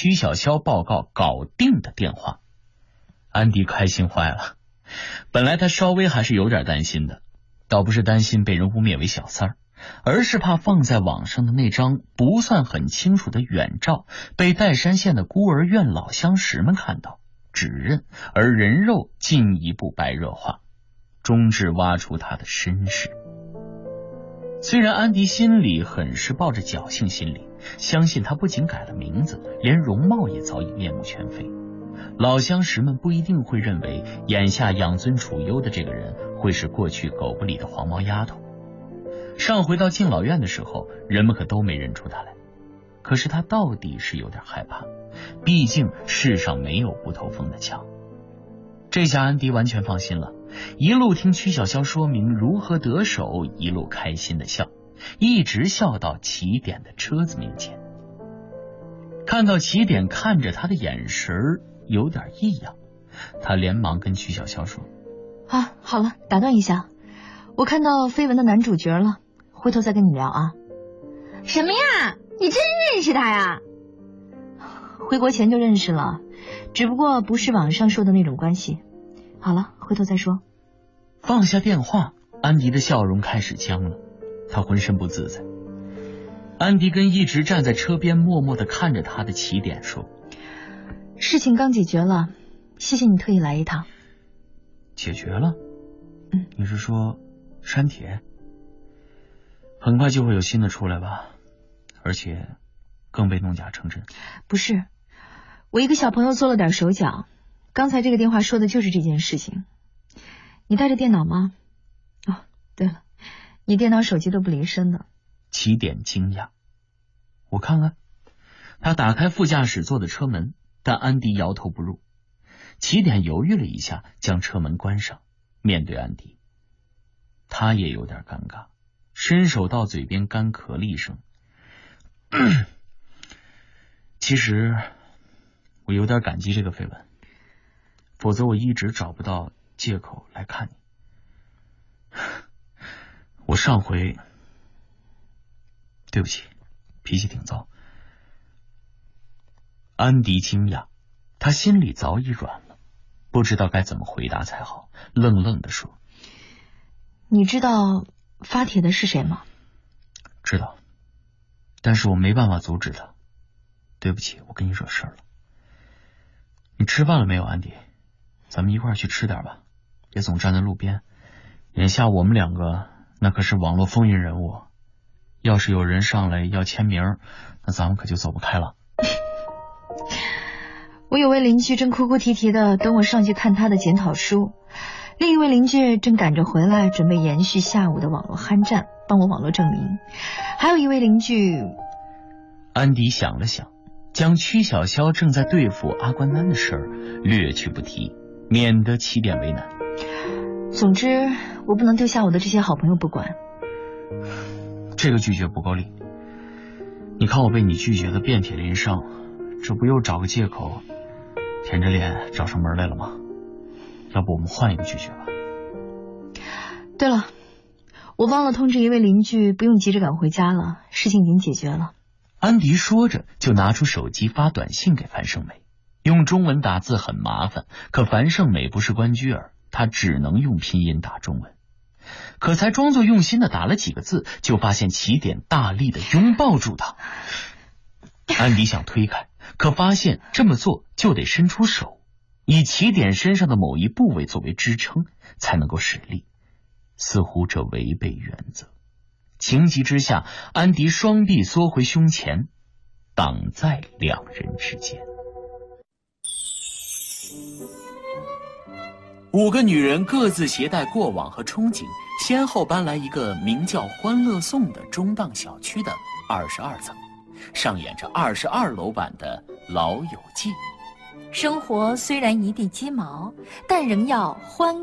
曲小潇报告搞定的电话。安迪开心坏了，本来他稍微还是有点担心的，倒不是担心被人污蔑为小三儿，而是怕放在网上的那张不算很清楚的远照被岱山县的孤儿院老相识们看到指认，而人肉进一步白热化，终至挖出他的身世。虽然安迪心里很是抱着侥幸心理，相信他不仅改了名字，连容貌也早已面目全非。老相识们不一定会认为眼下养尊处优的这个人会是过去狗不理的黄毛丫头。上回到敬老院的时候，人们可都没认出他来。可是他到底是有点害怕，毕竟世上没有不透风的墙。这下安迪完全放心了，一路听曲小潇说明如何得手，一路开心的笑，一直笑到起点的车子面前。看到起点看着他的眼神有点异样，他连忙跟曲小潇说： 好了，打断一下，我看到绯闻的男主角了，回头再跟你聊啊。 什么呀？你真认识他呀？ 回国前就认识了，只不过不是网上说的那种关系。好了，回头再说。 放下电话，安迪的笑容开始僵了，他浑身不自在。安迪跟一直站在车边默默地看着他的起点说： 事情刚解决了，谢谢你特意来一趟。 解决了？你是说删帖？很快就会有新的出来吧，而且更被弄假成真。 不是，我一个小朋友做了点手脚，刚才这个电话说的就是这件事情。你带着电脑吗？哦，对了，你电脑手机都不离身的。 起点惊讶，我看看。他打开副驾驶座的车门，但安迪摇头不入。起点犹豫了一下，将车门关上，面对安迪。他也有点尴尬，伸手到嘴边干咳了一声。其实我有点感激这个绯闻，否则我一直找不到借口来看你。我上回对不起，脾气挺糟。安迪惊讶，他心里早已软了，不知道该怎么回答才好，愣愣地说： 你知道发帖的是谁吗？ 知道，但是我没办法阻止他。对不起，我跟你惹事了。你吃饭了没有，安迪？咱们一块儿去吃点吧，别总站在路边。眼下我们两个那可是网络风云人物，要是有人上来要签名，那咱们可就走不开了。 我有位邻居正哭哭啼啼的等我上去看他的检讨书，另一位邻居正赶着回来准备延续下午的网络酣战，帮我网络证明。还有一位邻居…… 安迪想了想，将曲小潇正在对付阿关丹的事儿略去不提，免得起点为难。 总之我不能丢下我的这些好朋友不管。 这个拒绝不够力，你看我被你拒绝的遍体鳞伤，这不又找个借口舔着脸找上门来了吗？要不我们换一个拒绝吧。 对了，我忘了通知一位邻居不用急着赶回家了，事情已经解决了。 安迪说着就拿出手机发短信给樊胜美，用中文打字很麻烦，可樊胜美不是关雎尔，她只能用拼音打中文。可才装作用心的打了几个字，就发现起点大力的拥抱住他。安迪想推开，可发现这么做就得伸出手，以起点身上的某一部位作为支撑才能够使力，似乎这违背原则。情急之下，安迪双臂缩回胸前，挡在两人之间。5个女人各自携带过往和憧憬，先后搬来一个名叫欢乐颂的中档小区的22层，上演着22楼版的老友记。 生活虽然一地鸡毛，但仍要欢